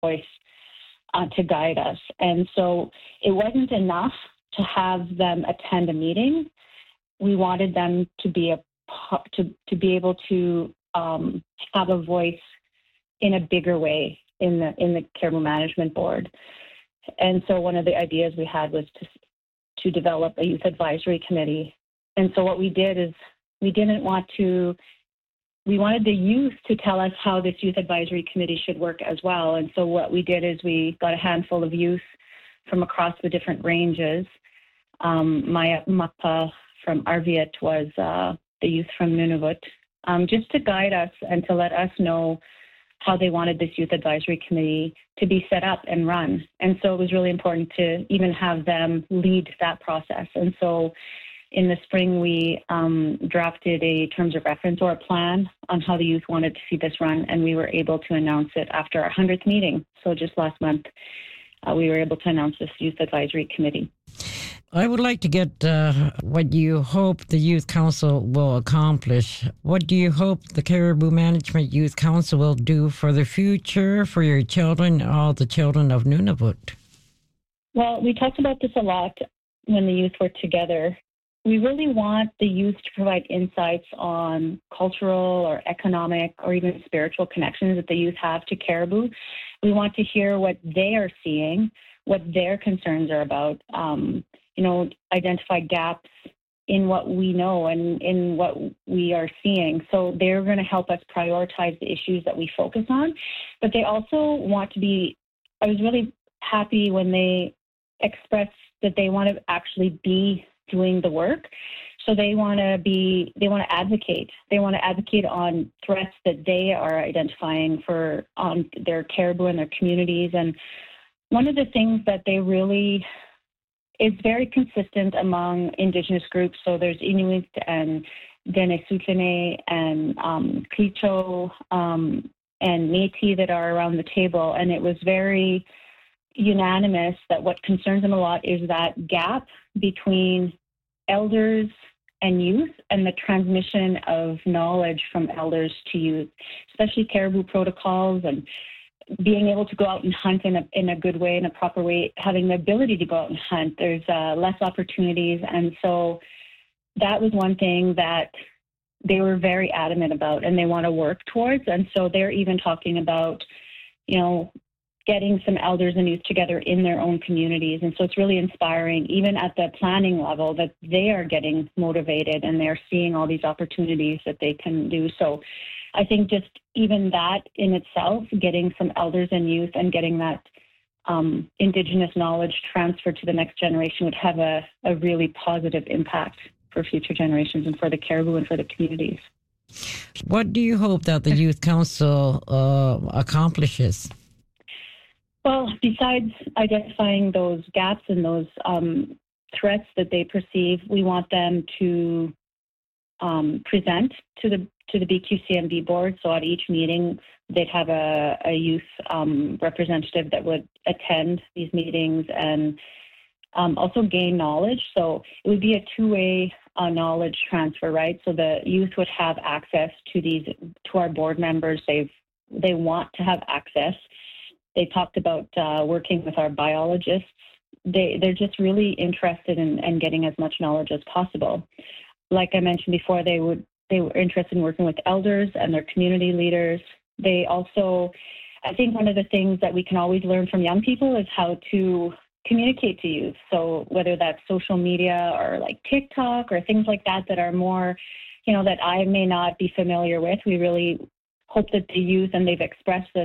voice to guide us. And so it wasn't enough to have them attend a meeting. We wanted them to be able to have a voice in a bigger way in the Caribou Management Board. And so one of the ideas we had was to develop a youth advisory committee. And so what we did is we wanted the youth to tell us how this youth advisory committee should work as well. And so what we did is we got a handful of youth from across the different ranges. Maya Makpa from Arviat was the youth from Nunavut, just to guide us and to let us know how they wanted this youth advisory committee to be set up and run. And so it was really important to even have them lead that process. And so in the spring, we drafted a terms of reference or a plan on how the youth wanted to see this run, and we were able to announce it after our 100th meeting. So just last month, we were able to announce this youth advisory committee. I would like to get what you hope the Youth Council will accomplish. What do you hope the Caribou Management Youth Council will do for the future, for your children, all the children of Nunavut? Well, we talked about this a lot when the youth were together. We really want the youth to provide insights on cultural or economic or even spiritual connections that the youth have to Caribou. We want to hear what they are seeing, what their concerns are about, identify gaps in what we know and in what we are seeing. So they're going to help us prioritize the issues that we focus on. But they also want to be, I was really happy when they expressed that they want to actually be doing the work. So they want to advocate. They want to advocate on threats that they are identifying on their Caribou and their communities. And one of the things that they really is very consistent among Indigenous groups. So there's Inuit and Dene Sutune and Clicho and Métis that are around the table. And it was very unanimous that what concerns them a lot is that gap between elders and youth and the transmission of knowledge from elders to youth, especially Caribou protocols and being able to go out and hunt in a good way, in a proper way, having the ability to go out and hunt. There's less opportunities. And so that was one thing that they were very adamant about and they want to work towards. And so they're even talking about, getting some elders and youth together in their own communities. And so it's really inspiring, even at the planning level, that they are getting motivated and they're seeing all these opportunities that they can do. So I think just even that in itself, getting some elders and youth and getting that Indigenous knowledge transferred to the next generation would have a really positive impact for future generations and for the Caribou and for the communities. What do you hope that the Youth Council accomplishes? Well, besides identifying those gaps and those threats that they perceive, we want them to present to the BQCMB board. So at each meeting, they'd have a youth representative that would attend these meetings and also gain knowledge. So it would be a two-way knowledge transfer, right? So the youth would have access to our board members. They want to have access. They talked about working with our biologists. They're just really interested in getting as much knowledge as possible. Like I mentioned before, they were interested in working with elders and their community leaders. They also, I think one of the things that we can always learn from young people is how to communicate to youth. So whether that's social media or like TikTok or things like that are more, that I may not be familiar with, we really hope that the youth, and they've expressed this,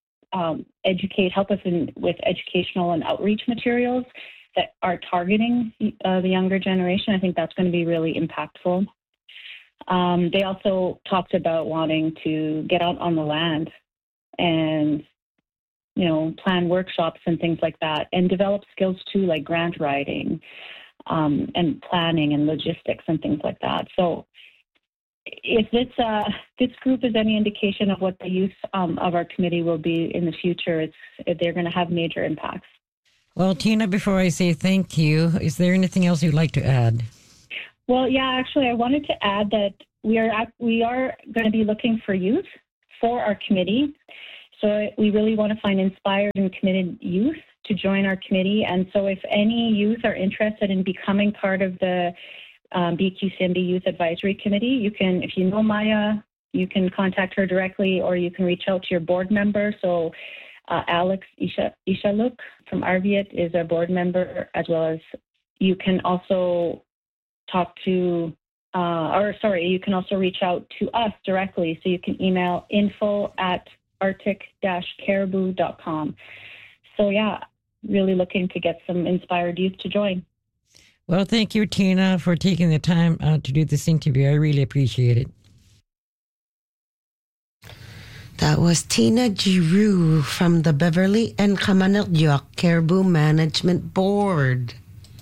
help us with educational and outreach materials that are targeting the younger generation. I think that's going to be really impactful. They also talked about wanting to get out on the land and, plan workshops and things like that, and develop skills too, like grant writing and planning and logistics and things like that. So if this group is any indication of what the youth of our committee will be in the future, they're going to have major impacts. Well, Tina, before I say thank you, is there anything else you'd like to add? Well, yeah, actually, I wanted to add that we are going to be looking for youth for our committee. So we really want to find inspired and committed youth to join our committee. And so if any youth are interested in becoming part of the BQCMB Youth Advisory Committee, you can, if you know Maya, you can contact her directly, or you can reach out to your board member. So Alex Ishaluk from Arviat is our board member, as well as you can also talk to, you can also reach out to us directly. So you can email info@arctic-caribou.com. So yeah, really looking to get some inspired youth to join. Well, thank you, Tina, for taking the time to do this interview. I really appreciate it. That was Tina Giroux from the Beverly and Kamaniljuk Caribou Management Board.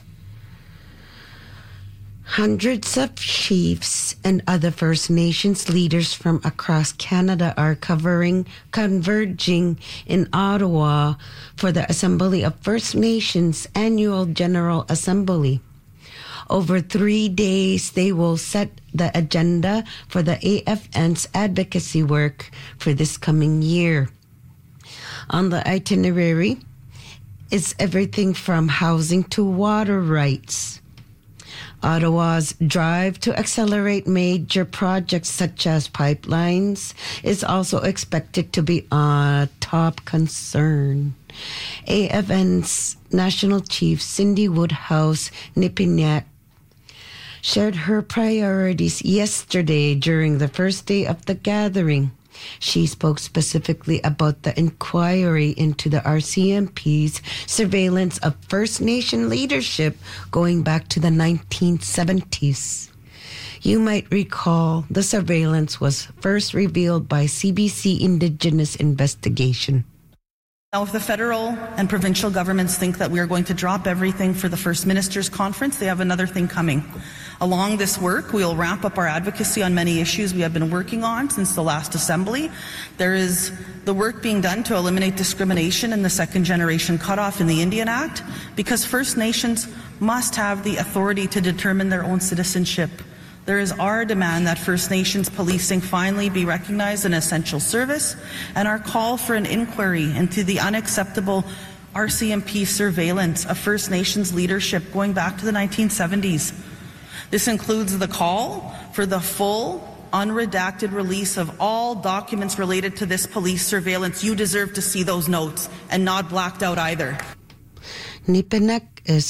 Hundreds of chiefs and other First Nations leaders from across Canada are converging in Ottawa for the Assembly of First Nations Annual General Assembly. Over 3 days, they will set the agenda for the AFN's advocacy work for this coming year. On the itinerary is everything from housing to water rights. Ottawa's drive to accelerate major projects such as pipelines is also expected to be a top concern. AFN's National Chief Cindy Woodhouse Nipiniak shared her priorities yesterday during the first day of the gathering. She spoke specifically about the inquiry into the RCMP's surveillance of First Nation leadership going back to the 1970s. You might recall the surveillance was first revealed by CBC Indigenous Investigation. Now, if the federal and provincial governments think that we are going to drop everything for the First Ministers' Conference, they have another thing coming. Along this work, we will ramp up our advocacy on many issues we have been working on since the last Assembly. There is the work being done to eliminate discrimination in the second generation cutoff in the Indian Act, because First Nations must have the authority to determine their own citizenship. There is our demand that First Nations policing finally be recognized an essential service, and our call for an inquiry into the unacceptable RCMP surveillance of First Nations leadership going back to the 1970s. This includes the call for the full, unredacted release of all documents related to this police surveillance. You deserve to see those notes, and not blacked out either. Nipiniak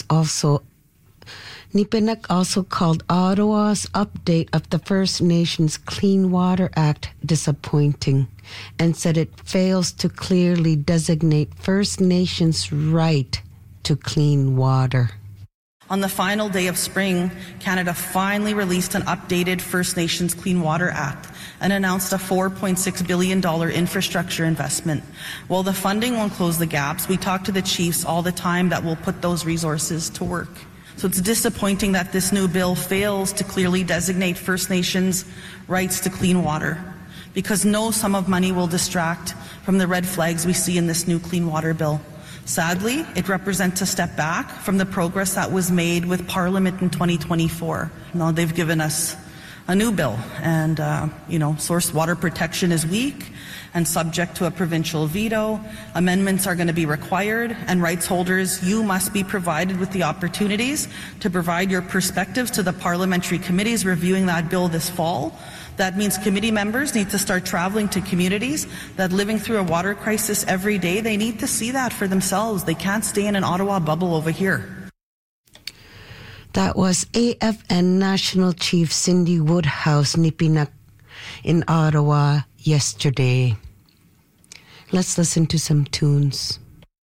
also called Ottawa's update of the First Nations Clean Water Act disappointing and said it fails to clearly designate First Nations' right to clean water. On the final day of spring, Canada finally released an updated First Nations Clean Water Act and announced a $4.6 billion infrastructure investment. While the funding won't close the gaps, we talk to the chiefs all the time that will put those resources to work. So it's disappointing that this new bill fails to clearly designate First Nations' rights to clean water, because no sum of money will distract from the red flags we see in this new clean water bill. Sadly, it represents a step back from the progress that was made with Parliament in 2024. Now they've given us a new bill, and source water protection is weak and subject to a provincial veto. Amendments are going to be required, and rights holders, you must be provided with the opportunities to provide your perspectives to the parliamentary committees reviewing that bill this fall. That means committee members need to start traveling to communities that are living through a water crisis every day. They need to see that for themselves. They can't stay in an Ottawa bubble over here. That was AFN National Chief Cindy Woodhouse Nipiniak in Ottawa yesterday. Let's listen to some tunes.